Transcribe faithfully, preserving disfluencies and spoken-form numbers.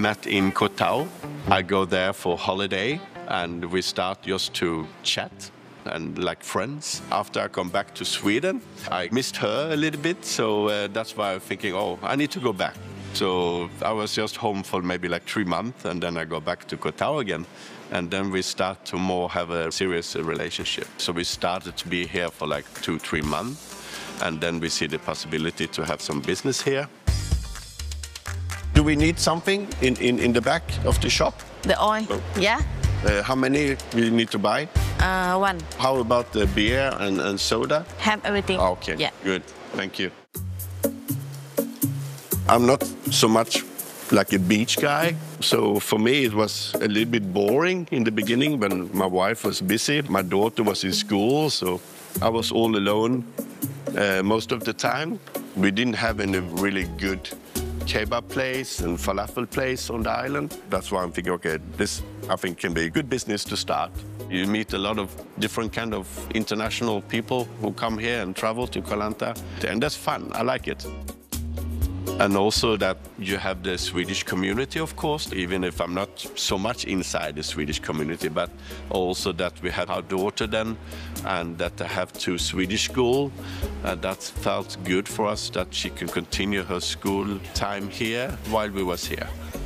met in Koh Tao. I go there for holiday and we start just to chat and like friends. After I come back to Sweden, I missed her a little bit, so uh, that's why I'm thinking, oh, I need to go back. So I was just home for maybe like three months and then I go back to Koh Tao again. And then we start to more have a serious relationship. So we started to be here for like two, three months. And then we see the possibility to have some business here. Do we need something in, in, in the back of the shop? The oil, oh. yeah. Uh, how many we need to buy? Uh, one. How about the beer and, and soda? Have everything. Okay, yeah. Good. Thank you. I'm not so much like a beach guy. So for me, it was a little bit boring in the beginning when my wife was busy. My daughter was in school, so I was all alone uh, most of the time. We didn't have any really good kebab place and falafel place on the island. That's why I'm thinking, okay, this I think can be a good business to start. You meet a lot of different kind of international people who come here and travel to Koh Lanta, and that's fun. I like it. And also that you have the Swedish community, of course, even if I'm not so much inside the Swedish community, but also that we had our daughter then, and that I have two Swedish school. Uh, that felt good for us, that she can continue her school time here while we was here.